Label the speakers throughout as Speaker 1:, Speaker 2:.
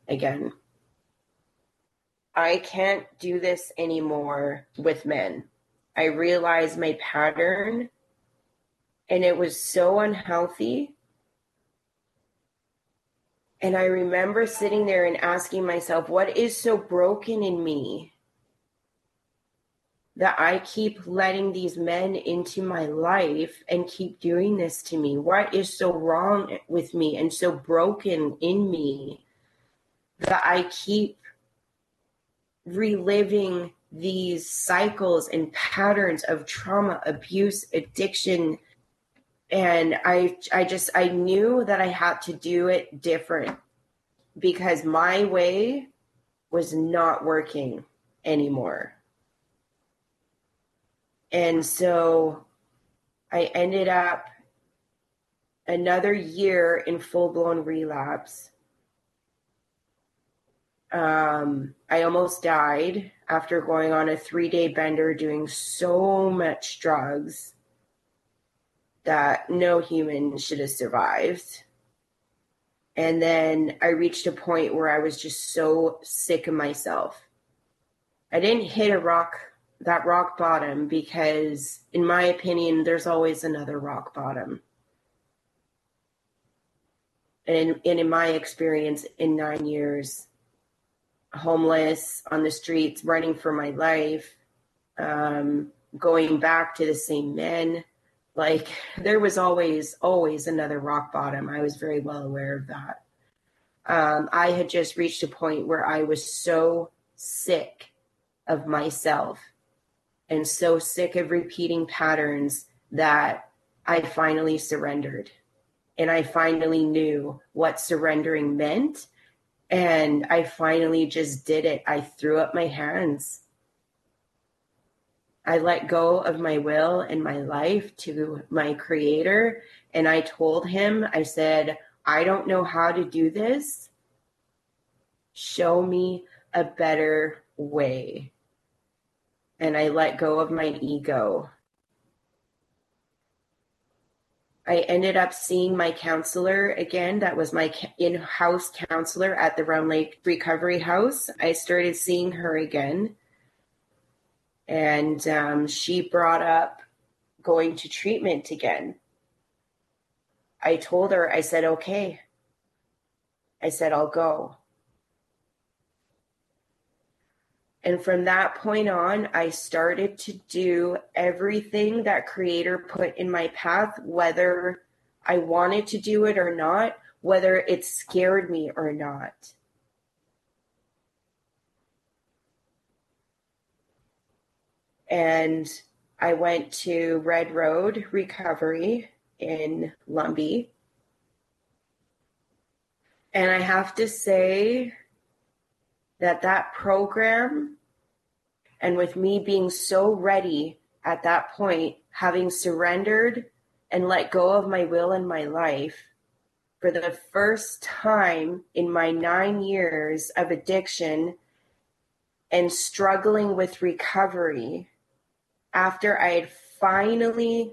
Speaker 1: again. I can't do this anymore with men. I realized my pattern, and it was so unhealthy. And I remember sitting there and asking myself, what is so broken in me that I keep letting these men into my life and keep doing this to me? What is so wrong with me and so broken in me that I keep reliving these cycles and patterns of trauma, abuse, addiction? And I knew that I had to do it different because my way was not working anymore. And so I ended up another year in full-blown relapse. I almost died after going on a 3-day bender, doing so much drugs that no human should have survived. And then I reached a point where I was just so sick of myself. I didn't hit that rock bottom because, in my opinion, there's always another rock bottom. And in my experience, in 9 years, homeless, on the streets, running for my life, going back to the same men, like there was always another rock bottom. I was very well aware of that. I had just reached a point where I was so sick of myself and so sick of repeating patterns that I finally surrendered. And I finally knew what surrendering meant. And I finally just did it. I threw up my hands. I let go of my will and my life to my creator. And I told him, I said, I don't know how to do this. Show me a better way. And I let go of my ego. I ended up seeing my counselor again. That was my in-house counselor at the Round Lake Recovery House. I started seeing her again. And she brought up going to treatment again. I told her, I said, okay. I said, I'll go. And from that point on, I started to do everything that Creator put in my path, whether I wanted to do it or not, whether it scared me or not. And I went to Red Road Recovery in Lumby. And I have to say that program, and with me being so ready at that point, having surrendered and let go of my will and my life, for the first time in my 9 years of addiction and struggling with recovery, after I had finally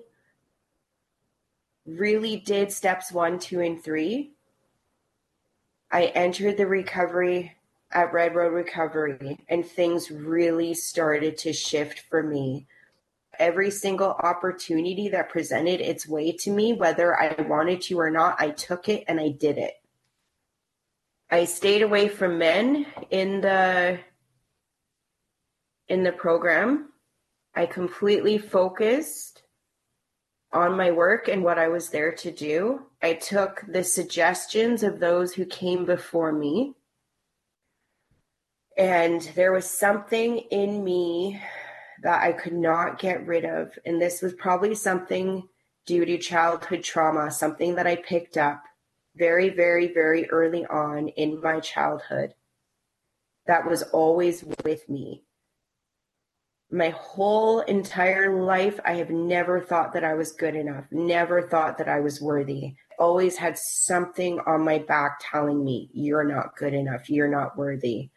Speaker 1: really did steps 1, 2, and 3, I entered the recovery at Red Road Recovery, and things really started to shift for me. Every single opportunity that presented its way to me, whether I wanted to or not, I took it and I did it. I stayed away from men in the program. I completely focused on my work and what I was there to do. I took the suggestions of those who came before me. And there was something in me that I could not get rid of. And this was probably something due to childhood trauma, something that I picked up very, very, very early on in my childhood that was always with me. My whole entire life, I have never thought that I was good enough, never thought that I was worthy. Always had something on my back telling me, you're not good enough, you're not worthy.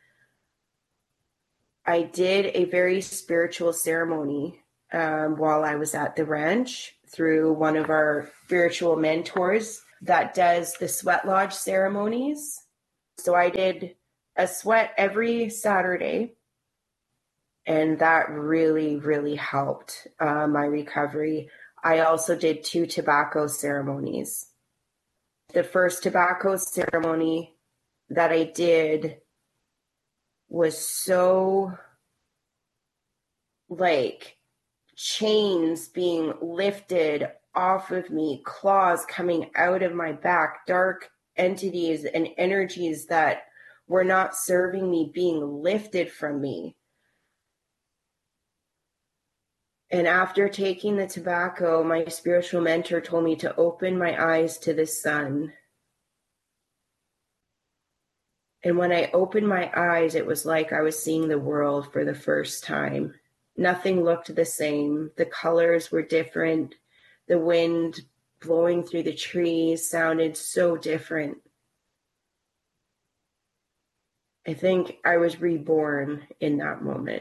Speaker 1: I did a very spiritual ceremony while I was at the ranch through one of our spiritual mentors that does the sweat lodge ceremonies. So I did a sweat every Saturday. And that really, really helped my recovery. I also did 2 tobacco ceremonies. The first tobacco ceremony that I did was so like chains being lifted off of me, claws coming out of my back, dark entities and energies that were not serving me being lifted from me. And after taking the tobacco, my spiritual mentor told me to open my eyes to the sun. And when I opened my eyes, it was like I was seeing the world for the first time. Nothing looked the same. The colors were different. The wind blowing through the trees sounded so different. I think I was reborn in that moment.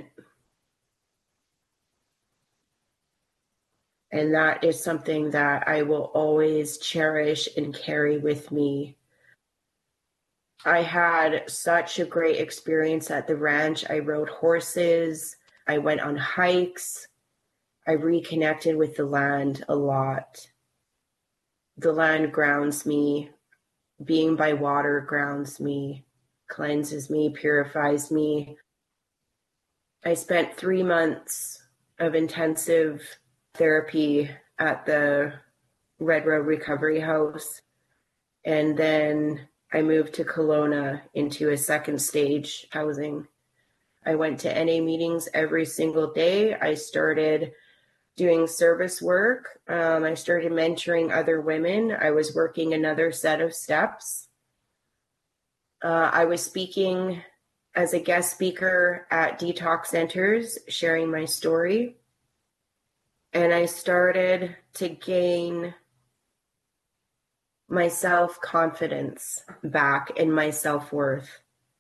Speaker 1: And that is something that I will always cherish and carry with me. I had such a great experience at the ranch. I rode horses. I went on hikes. I reconnected with the land a lot. The land grounds me. Being by water grounds me, cleanses me, purifies me. I spent 3 months of intensive therapy at the Red Road Recovery House. And then I moved to Kelowna into a second stage housing. I went to NA meetings every single day. I started doing service work. I started mentoring other women. I was working another set of steps. I was speaking as a guest speaker at detox centers, sharing my story. And I started to gain my self-confidence back and my self-worth.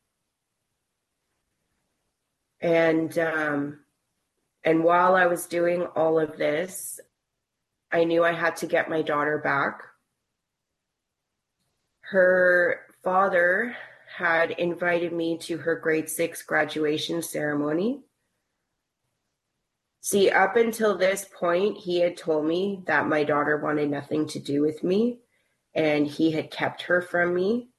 Speaker 1: And while I was doing all of this, I knew I had to get my daughter back. Her father had invited me to her grade 6 graduation ceremony. See, up until this point, he had told me that my daughter wanted nothing to do with me, and he had kept her from me.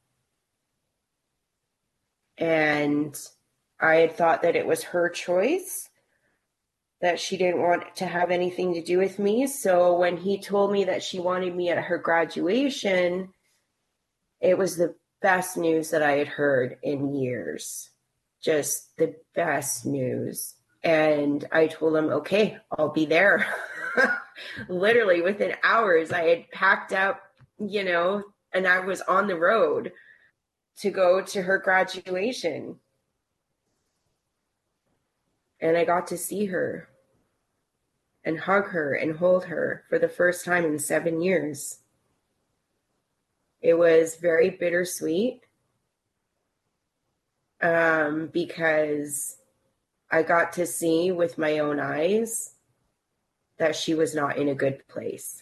Speaker 1: And I had thought that it was her choice, that she didn't want to have anything to do with me. So when he told me that she wanted me at her graduation, it was the best news that I had heard in years. Just the best news. And I told him, okay, I'll be there. Literally within hours, I had packed up, and I was on the road to go to her graduation. And I got to see her and hug her and hold her for the first time in 7 years. It was very bittersweet because I got to see with my own eyes that she was not in a good place.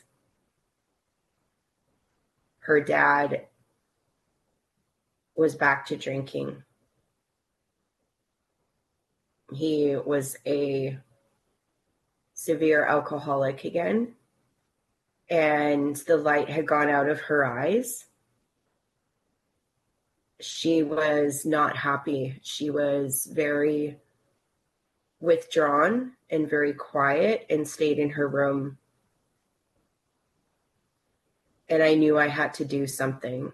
Speaker 1: Her dad was back to drinking. He was a severe alcoholic again, and the light had gone out of her eyes. She was not happy. She was very withdrawn and very quiet and stayed in her room. And I knew I had to do something.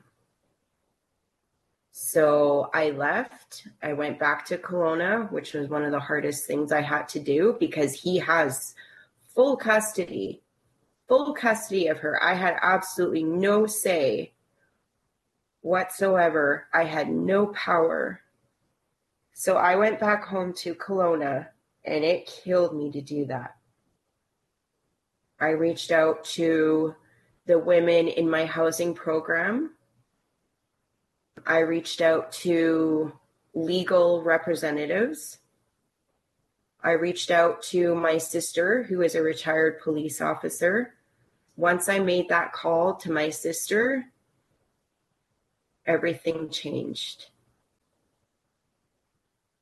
Speaker 1: So I left. I went back to Kelowna, which was one of the hardest things I had to do because he has full custody of her. I had absolutely no say whatsoever. I had no power. So I went back home to Kelowna, and it killed me to do that. I reached out to the women in my housing program. I reached out to legal representatives. I reached out to my sister, who is a retired police officer. Once I made that call to my sister, everything changed.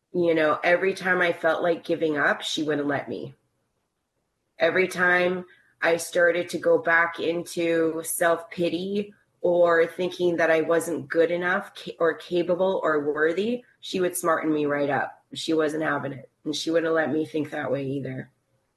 Speaker 1: Every time I felt like giving up, she wouldn't let me. Every time I started to go back into self-pity or thinking that I wasn't good enough or capable or worthy, she would smarten me right up. She wasn't having it, and she wouldn't let me think that way either.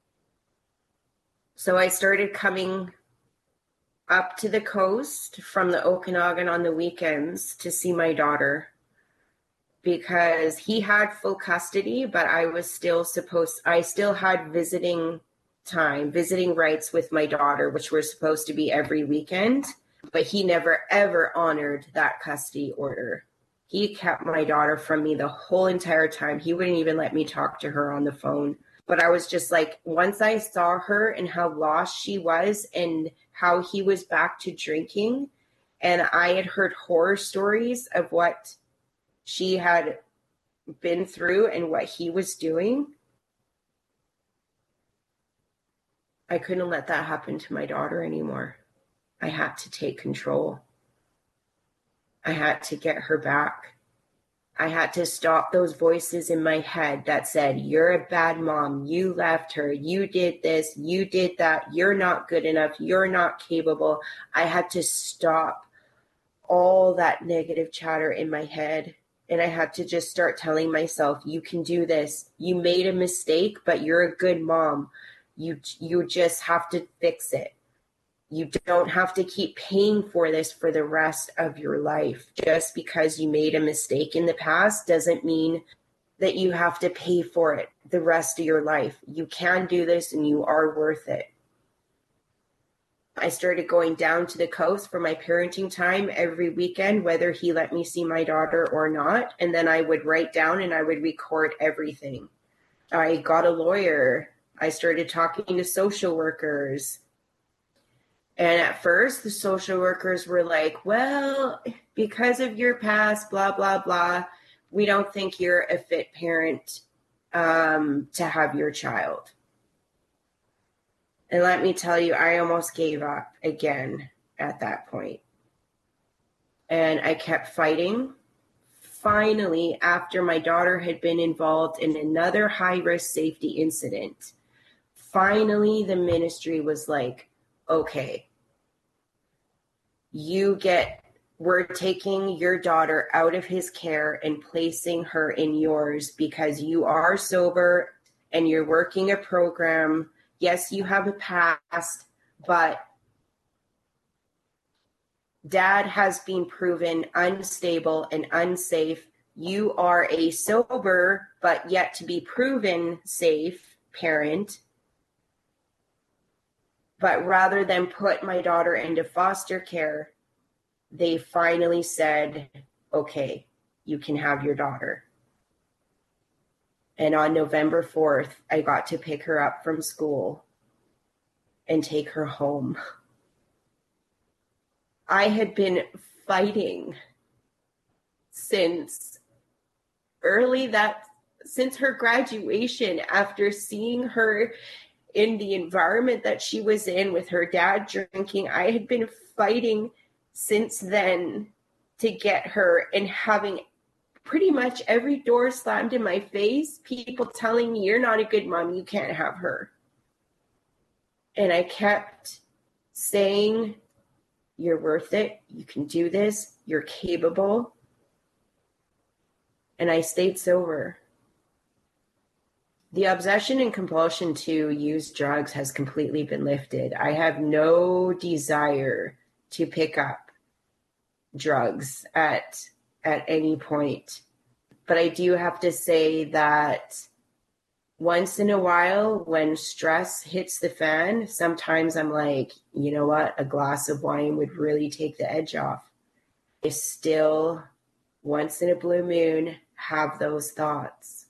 Speaker 1: So I started coming up to the coast from the Okanagan on the weekends to see my daughter, because he had full custody, but I still had visiting rights with my daughter, which were supposed to be every weekend, but he never ever honored that custody order. He kept my daughter from me the whole entire time. He wouldn't even let me talk to her on the phone. But I was just like, once I saw her and how lost she was and how he was back to drinking, and I had heard horror stories of what she had been through and what he was doing, I couldn't let that happen to my daughter anymore. I had to take control. I had to get her back. I had to stop those voices in my head that said, you're a bad mom, you left her, you did this, you did that, you're not good enough, you're not capable. I had to stop all that negative chatter in my head. And I had to just start telling myself, you can do this. You made a mistake, but you're a good mom. You just have to fix it. You don't have to keep paying for this for the rest of your life. Just because you made a mistake in the past doesn't mean that you have to pay for it the rest of your life. You can do this and you are worth it. I started going down to the coast for my parenting time every weekend, whether he let me see my daughter or not. And then I would write down and I would record everything. I got a lawyer. I started talking to social workers. And at first, the social workers were like, well, because of your past, blah, blah, blah, we don't think you're a fit parent to have your child. And let me tell you, I almost gave up again at that point. And I kept fighting. Finally, after my daughter had been involved in another high-risk safety incident, finally the ministry was like, okay, we're taking your daughter out of his care and placing her in yours because you are sober and you're working a program. Yes, you have a past, but Dad has been proven unstable and unsafe. You are a sober, but yet to be proven safe parent. But rather than put my daughter into foster care, they finally said, okay, you can have your daughter. And on November 4th, I got to pick her up from school and take her home. I had been fighting since her graduation, after seeing her in the environment that she was in with her dad drinking. I had been fighting since then to get her, and having pretty much every door slammed in my face, people telling me, you're not a good mom, you can't have her. And I kept saying, you're worth it, you can do this, you're capable. And I stayed sober. The obsession and compulsion to use drugs has completely been lifted. I have no desire to pick up drugs at any point. But I do have to say that once in a while, when stress hits the fan, sometimes I'm like, you know what? A glass of wine would really take the edge off. I still, once in a blue moon, have those thoughts.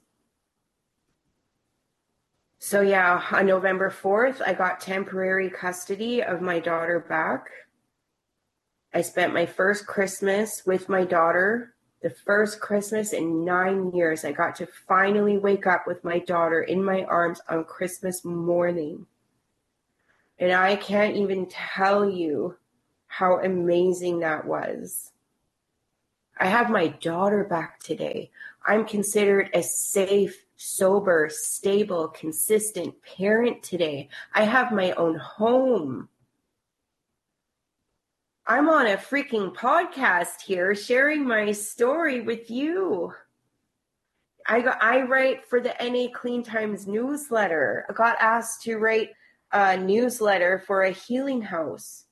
Speaker 1: So yeah, on November 4th, I got temporary custody of my daughter back. I spent my first Christmas with my daughter, the first Christmas in 9 years. I got to finally wake up with my daughter in my arms on Christmas morning. And I can't even tell you how amazing that was. I have my daughter back today. I'm considered a safe, sober, stable, consistent parent today. I have my own home. I'm on a freaking podcast here sharing my story with you. I write for the NA Clean Times newsletter. I got asked to write a newsletter for a healing house.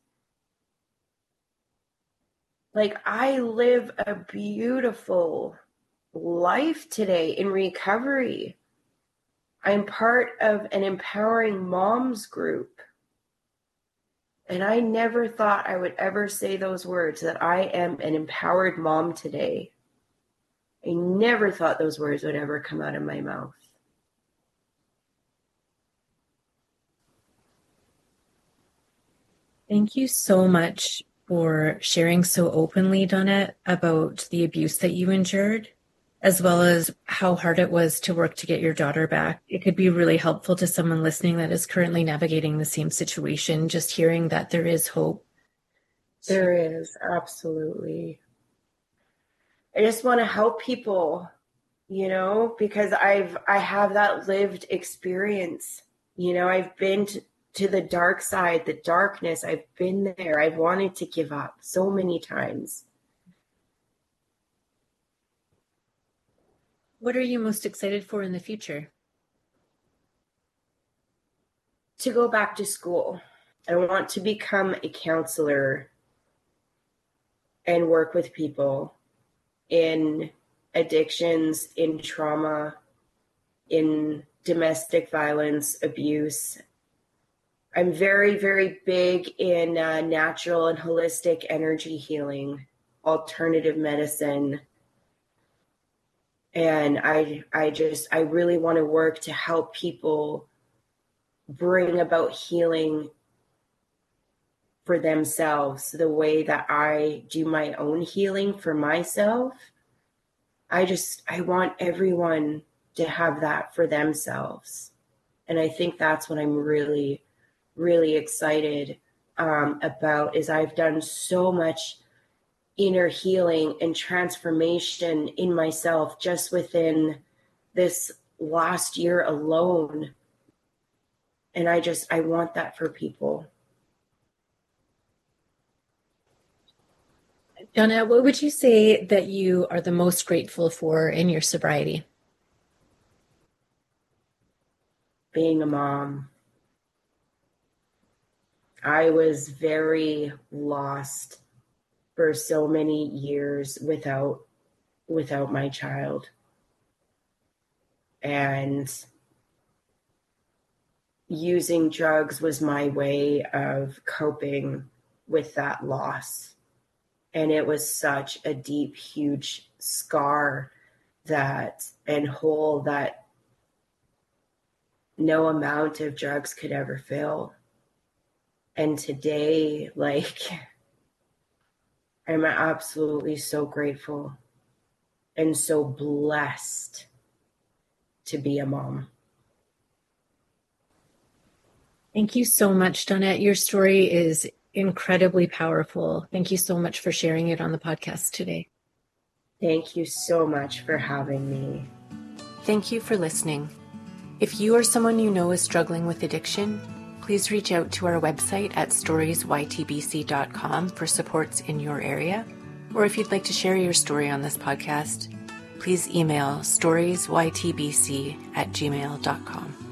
Speaker 1: Like, I live a beautiful life today in recovery. I'm part of an empowering moms group. And I never thought I would ever say those words, that I am an empowered mom today. I never thought those words would ever come out of my mouth.
Speaker 2: Thank you so much for sharing so openly, Dawnette, about the abuse that you endured, as well as how hard it was to work to get your daughter back. It could be really helpful to someone listening that is currently navigating the same situation, just hearing that there is hope.
Speaker 1: There is, absolutely. I just want to help people, because I have that lived experience. I've been to the dark side, the darkness. I've been there. I've wanted to give up so many times.
Speaker 2: What are you most excited for in the future?
Speaker 1: To go back to school. I want to become a counselor and work with people in addictions, in trauma, in domestic violence, abuse. I'm very, very big in natural and holistic energy healing, alternative medicine. And I really want to work to help people bring about healing for themselves the way that I do my own healing for myself. I want everyone to have that for themselves. And I think that's what I'm really, really excited about, is I've done so much inner healing and transformation in myself just within this last year alone. And I want that for people.
Speaker 2: Donna, what would you say that you are the most grateful for in your sobriety?
Speaker 1: Being a mom. I was very lost for so many years without my child. And using drugs was my way of coping with that loss. And it was such a deep, huge scar and hole that no amount of drugs could ever fill. And today, I'm absolutely so grateful and so blessed to be a mom.
Speaker 2: Thank you so much, Dawnette. Your story is incredibly powerful. Thank you so much for sharing it on the podcast today.
Speaker 1: Thank you so much for having me.
Speaker 2: Thank you for listening. If you or someone you know is struggling with addiction, please reach out to our website at storiesytbc.com for supports in your area. Or if you'd like to share your story on this podcast, please email storiesytbc@gmail.com.